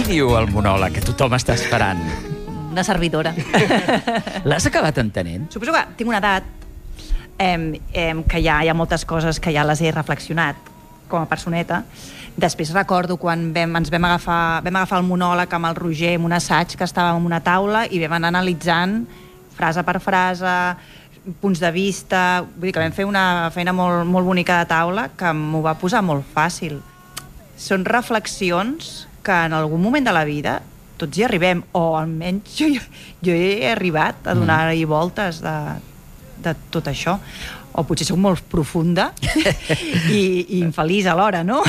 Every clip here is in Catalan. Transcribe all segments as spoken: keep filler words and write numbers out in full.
diu el monòleg que tothom està esperant? Una servidora. L'has acabat entenent? Suposo que tinc una edat eh, eh, que ja hi ha moltes coses que ja les he reflexionat com a personeta. Després recordo quan vam, ens vam agafar, vam agafar el monòleg amb el Roger en un assaig que estàvem en una taula i vam anar analitzant frase per frase, punts de vista. Vull dir que vam fer una feina molt, molt bonica de taula que m'ho va posar molt fàcil. Són reflexions que en algun moment de la vida tots hi arribem, o almenys jo, jo he arribat a donar-hi voltes de, de tot això. O potser soc molt profunda i, i infeliç alhora, no?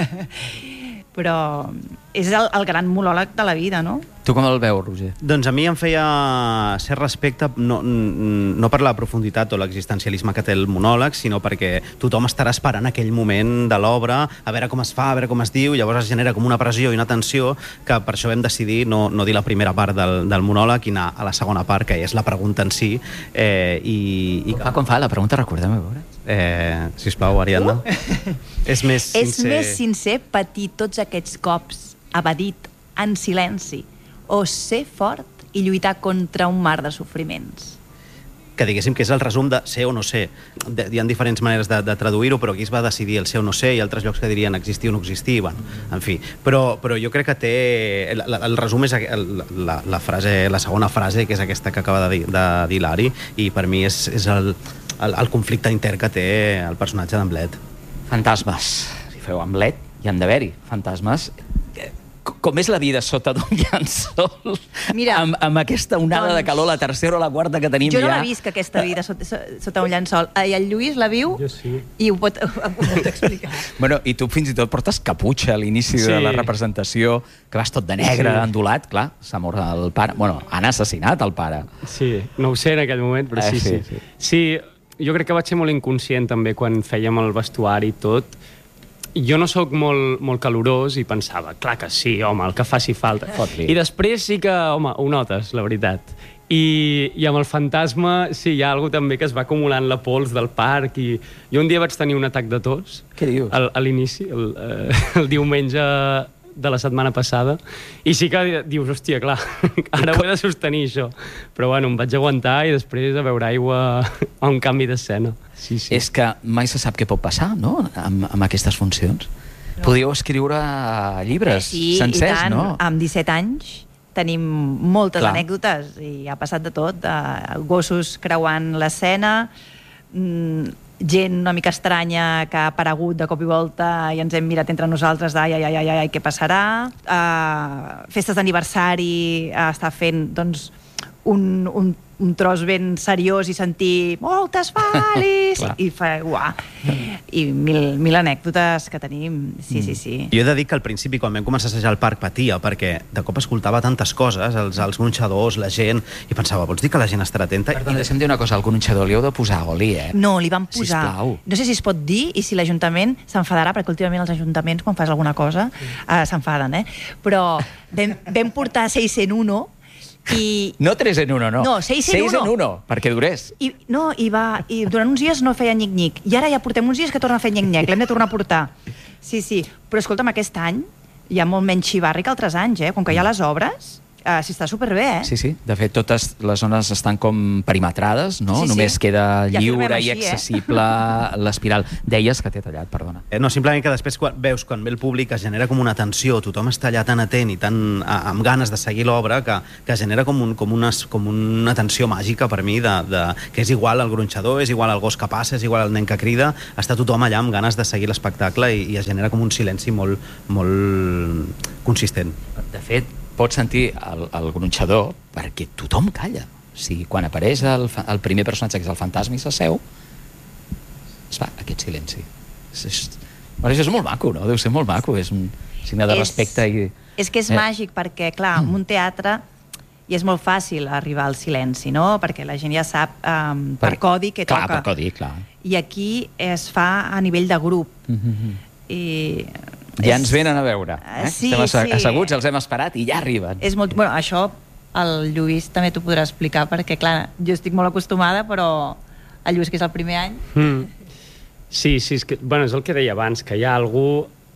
Però és el, el gran monòleg de la vida, no? Tu com el veus, Roger? Doncs a mi em feia cert respecte, no, no per la profunditat o l'existencialisme que té el monòleg, sinó perquè tothom estarà esperant aquell moment de l'obra, a veure com es fa, a veure com es diu, llavors es genera com una pressió i una tensió que per això vam decidir no, no dir la primera part del, del monòleg i anar a la segona part, que és la pregunta en si. Eh, i, i com fa, com fa? La pregunta recordem, a veure. Eh, sisplau, Ariadna. Uh. És més sincer... És més sincer patir tots aquests cops evadit en silenci o ser fort i lluitar contra un mar de sofriments. Que diguéssim que és el resum de ser o no ser. De, hi ha diferents maneres de, de traduir-ho, però aquí es va decidir el ser o no ser, i altres llocs que dirien existir o no existir, bueno, en fi. Però, però jo crec que té... El, el resum és el, la, la, frase, la segona frase, que és aquesta que acaba de dir, de dir l'Ari, i per mi és, és el, el, el conflicte intern que té el personatge d'Hamlet. Fantasmes. Si feu Hamlet, hi han d'haver-hi fantasmes. Com és la vida sota d'un llençol? Mira, amb, amb aquesta onada doncs, de calor, la tercera o la quarta que tenim ja... Jo no l'he vist, aquesta vida sota, sota un llençol. I el Lluís la viu sí. I ho pot, ho pot explicar. Bueno, i tu fins i tot portes caputxa a l'inici sí. de la representació, que vas tot de negre, sí. endulat, clar, s'ha mort el pare... Bueno, han assassinat el pare. Sí, no ho sé en aquell moment, però eh, sí, sí, sí. Sí, jo crec que vaig ser molt inconscient també quan fèiem el vestuari i tot. Jo no sóc molt, molt calorós i pensava, clar que sí, home, el que faci falta. Fot-li. I després sí que, home, ho notes, la veritat. I, I amb el fantasma, sí, hi ha alguna també que es va acumulant la pols del parc i jo un dia vaig tenir un atac de tos. Què dius? Al, a l'inici, el, eh, el diumenge de la setmana passada, i sí que dius, hòstia, clar, ara ho he de sostenir, això. Però, bueno, em vaig aguantar i després a beure aigua a un canvi d'escena. Sí, sí. És que mai se sap què pot passar, no?, amb, amb aquestes funcions. No. Podíeu escriure llibres sí, sencers, i tant. No? Amb disset anys tenim moltes Clar. anècdotes i ha passat de tot. Uh, gossos creuant l'escena, mm, gent una mica estranya que ha aparegut de cop i volta i ens hem mirat entre nosaltres d'ai, ai, ai, ai, ai, què passarà. Uh, festes d'aniversari, uh, està fent, doncs, un, un, un tros ben seriós i sentir moltes falis i fa, uah, i mil, mil anècdotes que tenim, sí, mm. sí, sí. Jo he de dir que al principi, quan vam començar a assajar al parc, patia, perquè de cop escoltava tantes coses, els, els gronxadors, la gent, i pensava, vols dir que la gent estarà atenta? Perdona, deixa'm dir una cosa, al gronxador li heu de posar oli, eh? No, li van posar. Sisplau. No sé si es pot dir i si l'Ajuntament s'enfadarà, perquè últimament els ajuntaments, quan fas alguna cosa, uh, s'enfaden, eh? Però vam, vam portar seis en uno i... No tres en uno, no. No, seis en uno. seis en uno, perquè durés. I, no, i, va, i durant uns dies no feia nyic-nyic. I ara ja portem uns dies que torna a fer nyic-nyic. L'hem de tornar a portar. Sí, sí. Però escolta'm, aquest any hi ha molt menys xivarri que altres anys, eh? Com que hi ha les obres, uh, s'hi està superbé, eh? Sí, sí. De fet, totes les zones estan com perimetrades, no? Sí, sí. Només queda lliure ja i així, accessible eh? l'espiral. Deies que t'he tallat, perdona. Eh, no, simplement que després quan veus, quan ve el públic, es genera com una tensió, tothom està allà tan atent i tan a, amb ganes de seguir l'obra que, que genera com, un, com, unes, com una tensió màgica per mi, de, de, que és igual al gronxador, és igual al gos que passa, és igual al nen que crida, està tothom allà amb ganes de seguir l'espectacle i, i es genera com un silenci molt, molt consistent. De fet, pots sentir el, el gronxador perquè tothom calla. O sigui, quan apareix el, el primer personatge, que és el fantasma, i s'asseu, es fa aquest silenci. És, és, bueno, això és molt maco, no? Deu ser molt maco, és un signe de és, respecte. I, és que és eh. màgic, perquè, clar, en un teatre i és molt fàcil arribar al silenci, no? Perquè la gent ja sap um, per, per codi què clar, toca. Per codi, clar. I aquí es fa a nivell de grup. Mm-hmm. I... Ja ens venen a veure. Eh? Sí, Estem asseguts, sí. els hem esperat i ja arriben. És molt... Bueno, això el Lluís també t'ho podrà explicar, perquè, clar, jo estic molt acostumada, però el Lluís, que és el primer any... Mm. Sí, sí, és, que, bueno, és el que deia abans, que hi ha algú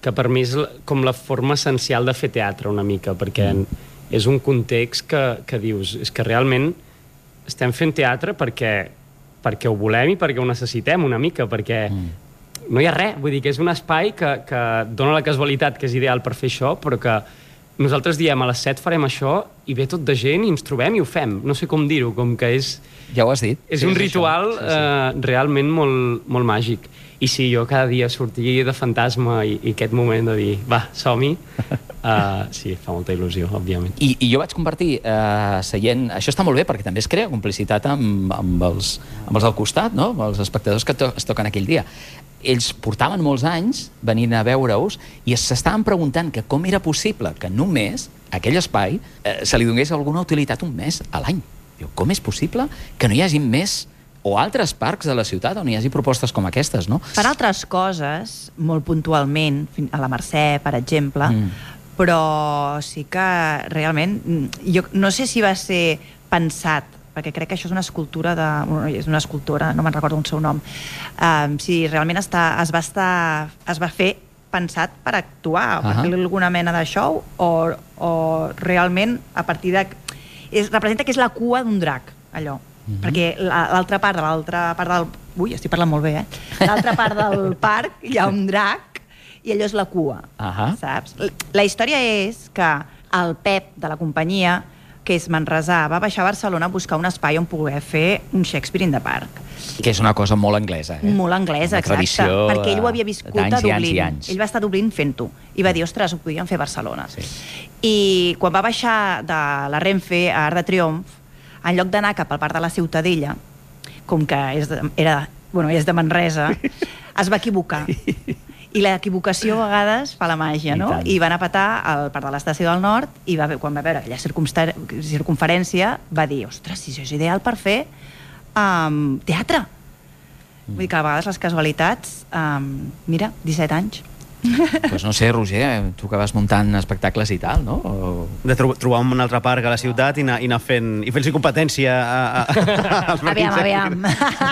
que per mi és com la forma essencial de fer teatre una mica, perquè mm. és un context que, que dius, és que realment estem fent teatre perquè, perquè ho volem i perquè ho necessitem una mica, perquè mm. no hi ha res, vull dir que és un espai que, que dona la casualitat que és ideal per fer això, però que nosaltres diem a les set farem això i ve tot de gent i ens trobem i ho fem. No sé com dir-ho, com que és... Ja ho has dit. És sí, un és ritual sí, sí. Eh, realment molt, molt màgic. I sí, jo cada dia sortir de fantasma i, i aquest moment de dir, va, som-hi, uh, sí, fa molta il·lusió, òbviament. I, i jo vaig compartir uh, seient... Això està molt bé perquè també es crea complicitat amb, amb, els, amb els al costat, no? Amb els espectadors que to es toquen aquell dia. Ells portaven molts anys venint a veure-us i s'estaven preguntant que com era possible que només aquell espai eh, se li donés alguna utilitat un mes a l'any. Com és possible que no hi hagi més o altres parcs de la ciutat on hi hagi propostes com aquestes, no? Per altres coses, molt puntualment, a la Mercè, per exemple, mm. però sí que realment, jo no sé si va ser pensat, perquè crec que això és una escultura de... és una escultora, no me'n recordo el seu nom. Um, si realment està, es, va estar, es va fer pensat per actuar, o per uh -huh. fer alguna mena de show, o, o realment a partir de... És, representa que és la cua d'un drac, allò. Uh -huh. Perquè l'altra part de l'altra part del... Ui, estic parlant molt bé, eh? L'altra part del parc hi ha un drac i allò és la cua, uh -huh. saps? La història és que el Pep de la companyia, que és manresà, va baixar a Barcelona a buscar un espai on poder fer un Shakespeare in the Park. Que és una cosa molt anglesa, eh? Molt anglesa, exacte. Tradició, perquè ell ho havia viscut a Dublín. Anys i anys. Ell va estar a Dublín fent-ho. I va dir, ostres, ho podíem fer a Barcelona. Sí. I quan va baixar de la Renfe a Arc de Triomf, en lloc d'anar cap al Parc de la Ciutadella, com que és de, era, bueno, és de Manresa, es va equivocar. I l'equivocació a vegades fa la màgia, no? I, I va anar a petar al Parc de l'Estació del Nord i va, quan va veure aquella circumferència va dir, ostres, si això és ideal per fer um, teatre. Mm. Vull dir que a vegades les casualitats, um, mira, disset anys. Pues no sé, Roger, tu que vas muntant espectacles i tal, no? O... De tro trobar un altre parc a la ciutat i anar, i anar fent i fent-s'hi competència a, a, als aviam, aviam.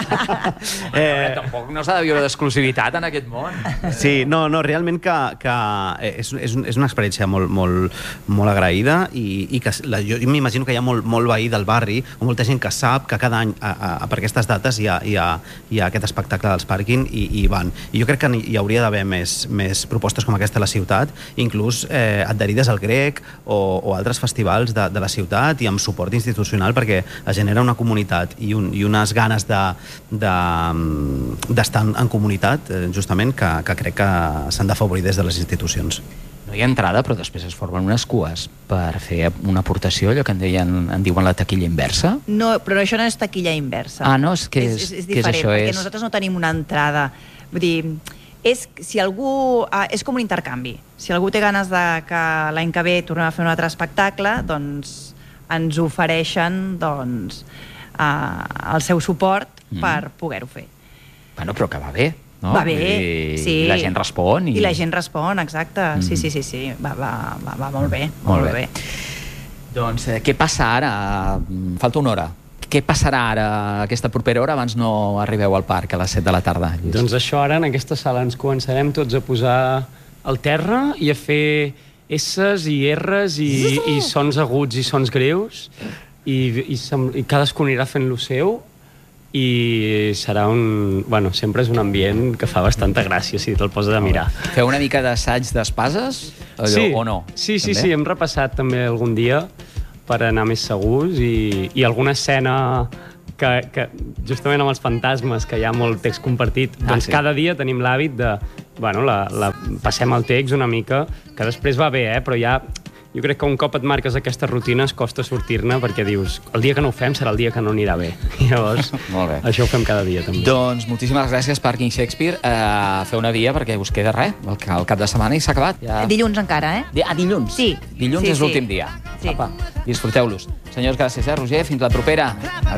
eh, tampoc no s'ha de viure d'exclusivitat en aquest món. Sí, no, no, realment que, que és, és, és una experiència molt, molt, molt agraïda i, i que la, jo m'imagino que hi ha molt, molt veí del barri o molta gent que sap que cada any a, a, per aquestes dates hi ha, hi ha, hi ha aquest espectacle dels pàrquing i, i van. I jo crec que hi hauria d'haver més, més propostes com aquesta a la ciutat, inclús eh, adherides al Grec o, o altres festivals de, de la ciutat i amb suport institucional perquè es genera una comunitat i, un, i unes ganes de, de, d'estar en, en comunitat, eh, justament, que, que crec que s'han d'afavorir des de les institucions. No hi ha entrada, però després es formen unes cues per fer una aportació, allò que en, deien, en diuen la taquilla inversa? No, però això no és taquilla inversa. Ah, no? És que és, és, és diferent, que és això, perquè és... nosaltres no tenim una entrada. Vull dir, és, si algú, uh, és com un intercanvi. Si algú té ganes de que l'any que ve tornem a fer un altre espectacle, doncs ens ofereixen doncs, uh, el seu suport mm. per poder-ho fer. Bueno, però que va bé, no? Va bé, I, sí. I la gent respon. I, I la gent respon, exacte. Mm. Sí, sí, sí, sí. Va, va, va, va molt bé. Molt, molt bé. bé. Doncs eh, què passa ara? Falta una hora. Què passarà ara, aquesta propera hora, abans no arribeu al parc a les set de la tarda? Lluís? Doncs això, ara en aquesta sala ens començarem tots a posar al terra i a fer esses i erres i, i sons aguts i sons greus i, i, i cadascú anirà fent lo seu i serà un... Bueno, sempre és un ambient que fa bastanta gràcia si te'l poses a mirar. Feu una mica d'assaig d'espases? Sí, o no? Sí, sí, sí, hem repassat també algun dia per anar més segurs i, i alguna escena que, que justament amb els fantasmes, que hi ha molt text compartit, ah, doncs sí. Cada dia tenim l'hàbit de... Bueno, la, la, passem el text una mica, que després va bé, eh? Però ja... Jo crec que un cop et marques aquestes rutines costa sortir-ne perquè dius, el dia que no ho fem serà el dia que no anirà bé. I llavors, molt bé. Això ho fem cada dia també. Doncs moltíssimes gràcies, Parking Shakespeare. Uh, feu una via perquè us queda res, el, el cap de setmana i s'ha acabat. Ja... Dilluns encara, eh? Ah, dilluns? Sí. Dilluns sí, és l'últim sí. dia. Sí. Apa, disfruteu-los. Senyors, gràcies, eh, Roger? Fins la propera. Adéu.